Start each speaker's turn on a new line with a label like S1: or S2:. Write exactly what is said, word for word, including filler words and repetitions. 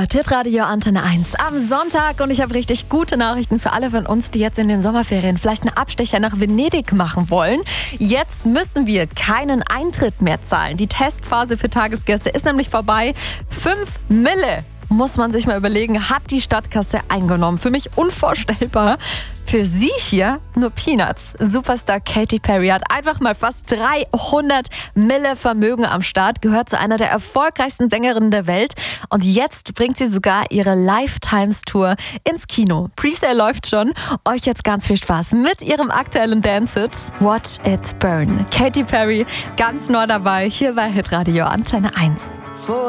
S1: gehört Hitradio Antenne eins am Sonntag und ich habe richtig gute Nachrichten für alle von uns, die jetzt in den Sommerferien vielleicht einen Abstecher nach Venedig machen wollen. Jetzt müssen wir keinen Eintritt mehr zahlen. Die Testphase für Tagesgäste ist nämlich vorbei. Fünf Mille muss man sich mal überlegen, hat die Stadtkasse eingenommen. Für mich unvorstellbar. Für sie hier nur Peanuts. Superstar Katy Perry hat einfach mal fast dreihundert Mille Vermögen am Start, gehört zu einer der erfolgreichsten Sängerinnen der Welt und jetzt bringt sie sogar ihre Lifetimes-Tour ins Kino. Presale läuft schon. Euch jetzt ganz viel Spaß mit ihrem aktuellen Dance-Hit Watch It Burn. Katy Perry ganz neu dabei, hier bei Hitradio Antenne eins.